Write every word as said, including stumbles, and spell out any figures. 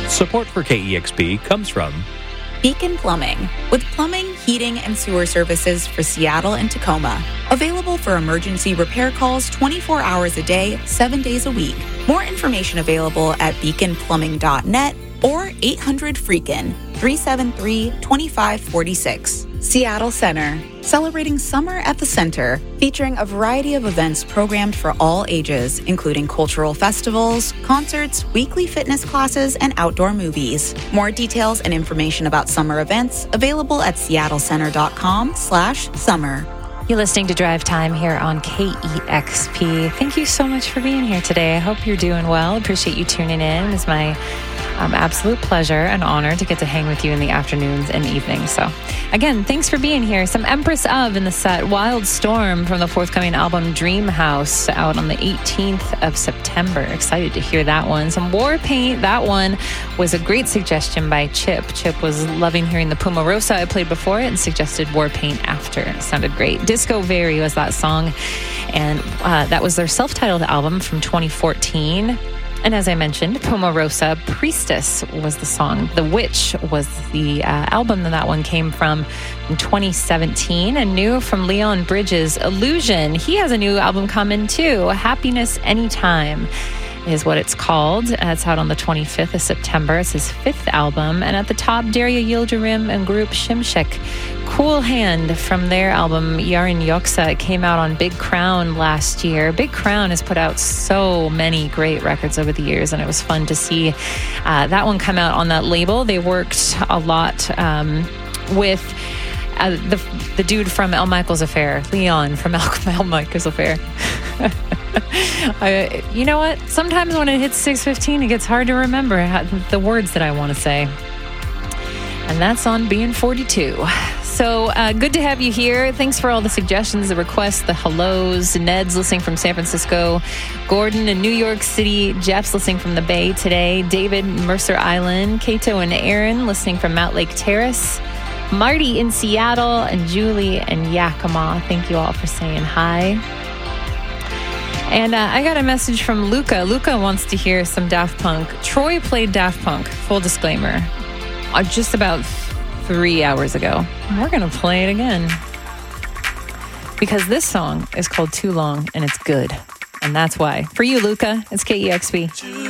Support for K E X P comes from Beacon Plumbing, with plumbing, heating, and sewer services for Seattle and Tacoma. Available for emergency repair calls twenty-four hours a day, seven days a week. More information available at beacon plumbing dot net or eight hundred freakin, three seven three, two five four six. Seattle Center, celebrating summer at the center, featuring a variety of events programmed for all ages, including cultural festivals, concerts, weekly fitness classes, and outdoor movies. More details and information about summer events available at seattle center dot com slash summer. You're listening to Drive Time here on K E X P. Thank you so much for being here today. I hope you're doing well. Appreciate you tuning in. It's my um, absolute pleasure and honor to get to hang with you in the afternoons and evenings. So, again, thanks for being here. Some Empress of in the set, Wild Storm from the forthcoming album Dream House, out on the eighteenth of September. Excited to hear that one. Some War Paint. That one was a great suggestion by Chip. Chip was loving hearing the Puma Rosa I played before it and suggested War Paint after. It sounded great. Disco Very was that song, and uh, that was their self-titled album from twenty fourteen. And as I mentioned, Puma Rosa, Priestess was the song. The Witch was the uh, album that that one came from in twenty seventeen. And new from Leon Bridges, Illusion. He has a new album coming too, Happiness Anytime is what it's called. Uh, it's out on the twenty-fifth of September. It's his fifth album. And at the top, Daria Yildirim and group Shimshek. Cool Hand from their album Yarin Yoksa. It came out on Big Crown last year. Big Crown has put out so many great records over the years, and it was fun to see uh, that one come out on that label. They worked a lot um, with uh, the the dude from El Michaels Affair, Leon from El, El Michaels Affair. I, you know what? Sometimes when it hits six fifteen, it gets hard to remember how, the words that I want to say. And that's on being forty-two. So uh, good to have you here. Thanks for all the suggestions, the requests, the hellos. Ned's listening from San Francisco. Gordon in New York City. Jeff's listening from the Bay today. David, Mercer Island. Kato and Aaron listening from Mount Lake Terrace. Marty in Seattle. And Julie and Yakima. Thank you all for saying hi. And uh, I got a message from Luca. Luca wants to hear some Daft Punk. Troy played Daft Punk, full disclaimer, uh, just about three hours ago. We're going to play it again. Because this song is called Too Long, and it's good. And that's why. For you, Luca, it's K E X P.